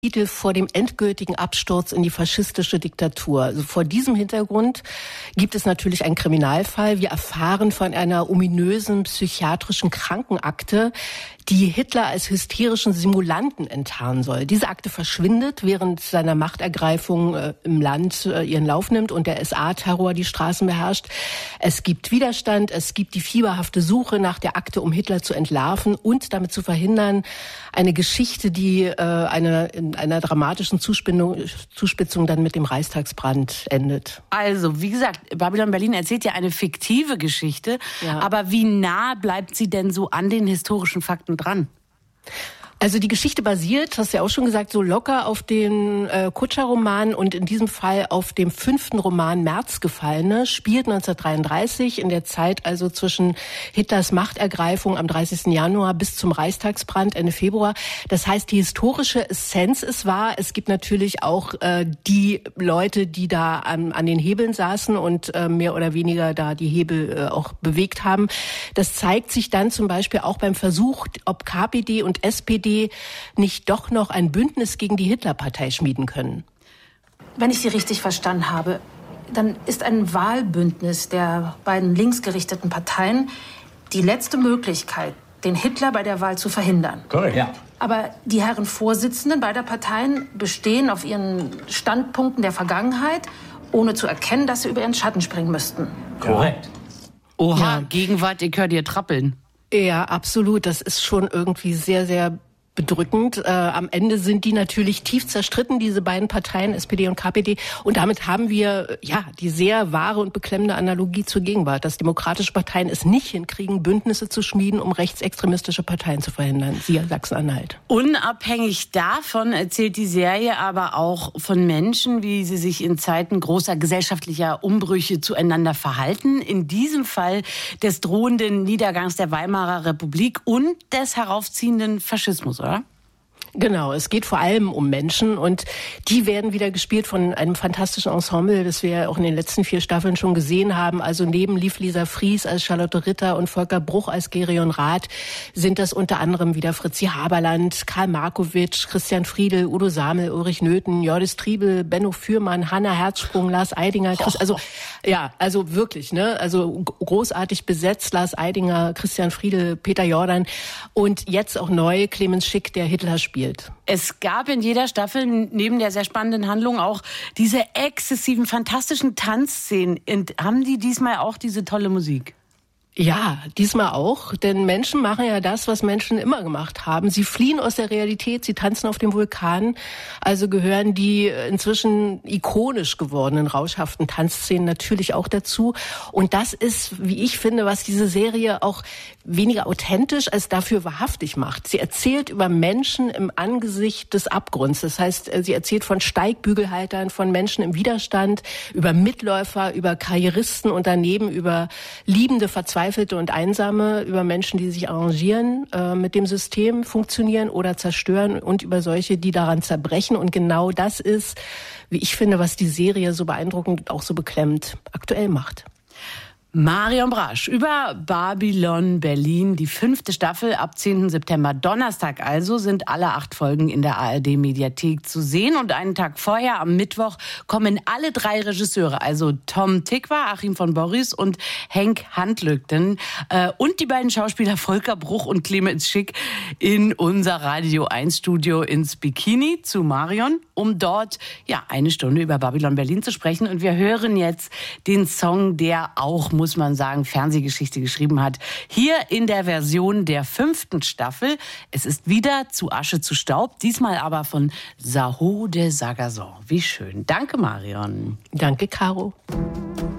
vor dem endgültigen Absturz in die faschistische Diktatur. Also vor diesem Hintergrund gibt es natürlich einen Kriminalfall. Wir erfahren von einer ominösen psychiatrischen Krankenakte, die Hitler als hysterischen Simulanten enttarnen soll. Diese Akte verschwindet, während seiner Machtergreifung im Land ihren Lauf nimmt und der SA-Terror die Straßen beherrscht. Es gibt Widerstand, es gibt die fieberhafte Suche nach der Akte, um Hitler zu entlarven und damit zu verhindern, eine Geschichte, die in einer dramatischen Zuspitzung dann mit dem Reichstagsbrand endet. Also, wie gesagt, Babylon Berlin erzählt ja eine fiktive Geschichte, aber wie nah bleibt sie denn so an den historischen Fakten dran? Also die Geschichte basiert, hast du ja auch schon gesagt, so locker auf den Kutscher-Roman und in diesem Fall auf dem 5. Roman Märzgefallene, spielt 1933 in der Zeit also zwischen Hitlers Machtergreifung am 30. Januar bis zum Reichstagsbrand Ende Februar. Das heißt, die historische Essenz ist wahr. Es gibt natürlich auch die Leute, die da an den Hebeln saßen und mehr oder weniger da die Hebel auch bewegt haben. Das zeigt sich dann zum Beispiel auch beim Versuch, ob KPD und SPD nicht doch noch ein Bündnis gegen die Hitlerpartei schmieden können. Wenn ich Sie richtig verstanden habe, dann ist ein Wahlbündnis der beiden linksgerichteten Parteien die letzte Möglichkeit, den Hitler bei der Wahl zu verhindern. Korrekt. Ja. Aber die Herren Vorsitzenden beider Parteien bestehen auf ihren Standpunkten der Vergangenheit, ohne zu erkennen, dass sie über ihren Schatten springen müssten. Korrekt. Oha, Ja. Gegenwart, ich höre dir trappeln. Ja, absolut. Das ist schon irgendwie sehr, sehr bedrückend. Am Ende sind die natürlich tief zerstritten, diese beiden Parteien, SPD und KPD. Und damit haben wir die sehr wahre und beklemmende Analogie zur Gegenwart, dass demokratische Parteien es nicht hinkriegen, Bündnisse zu schmieden, um rechtsextremistische Parteien zu verhindern. Siehe Sachsen-Anhalt. Unabhängig davon erzählt die Serie aber auch von Menschen, wie sie sich in Zeiten großer gesellschaftlicher Umbrüche zueinander verhalten. In diesem Fall des drohenden Niedergangs der Weimarer Republik und des heraufziehenden Faschismus, oder? Genau, es geht vor allem um Menschen und die werden wieder gespielt von einem fantastischen Ensemble, das wir auch in den letzten 4 Staffeln schon gesehen haben. Also neben Liv Lisa Fries als Charlotte Ritter und Volker Bruch als Gerion Rath sind das unter anderem wieder Fritzi Haberland, Karl Markowitsch, Christian Friedel, Udo Samel, Ulrich Nöthen, Jördis Triebel, Benno Fürmann, Hanna Herzsprung, Lars Eidinger. Also wirklich, ne? Also großartig besetzt, Lars Eidinger, Christian Friedel, Peter Jordan und jetzt auch neu Clemens Schick, der Hitler spielt. Es gab in jeder Staffel neben der sehr spannenden Handlung auch diese exzessiven, fantastischen Tanzszenen. Und haben die diesmal auch diese tolle Musik? Ja, diesmal auch, denn Menschen machen ja das, was Menschen immer gemacht haben. Sie fliehen aus der Realität, sie tanzen auf dem Vulkan. Also gehören die inzwischen ikonisch gewordenen, rauschhaften Tanzszenen natürlich auch dazu. Und das ist, wie ich finde, was diese Serie auch weniger authentisch als dafür wahrhaftig macht. Sie erzählt über Menschen im Angesicht des Abgrunds. Das heißt, sie erzählt von Steigbügelhaltern, von Menschen im Widerstand, über Mitläufer, über Karrieristen und daneben über liebende, Verzweifelte und Einsame, über Menschen, die sich arrangieren, mit dem System funktionieren oder zerstören und über solche, die daran zerbrechen. Und genau das ist, wie ich finde, was die Serie so beeindruckend und auch so beklemmt aktuell macht. Marion Brasch über Babylon Berlin, die 5. Staffel ab 10. September. Donnerstag also sind alle 8 Folgen in der ARD-Mediathek zu sehen. Und einen Tag vorher, am Mittwoch, kommen alle 3 Regisseure, also Tom Tykwer, Achim von Borries und Henk Handlögden und die beiden Schauspieler Volker Bruch und Clemens Schick in unser Radio 1 Studio ins Bikini zu Marion, um dort 1 Stunde über Babylon Berlin zu sprechen. Und wir hören jetzt den Song, der auch, muss man sagen, Fernsehgeschichte geschrieben hat. Hier in der Version der 5. Staffel. Es ist wieder zu Asche zu Staub, diesmal aber von Saho de Sagazon. Wie schön. Danke, Marion. Danke, Caro.